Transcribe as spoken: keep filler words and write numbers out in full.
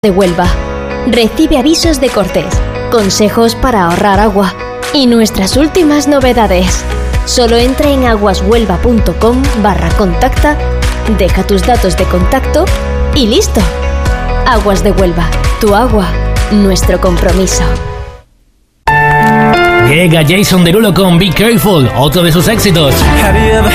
de Huelva. Recibe avisos de cortes, consejos para ahorrar agua y nuestras últimas novedades. Solo entra en aguashuelva.com barra contacta, deja tus datos de contacto y listo. Aguas de Huelva, tu agua, nuestro compromiso. Llega Jason Derulo con Be Careful, otro de sus éxitos.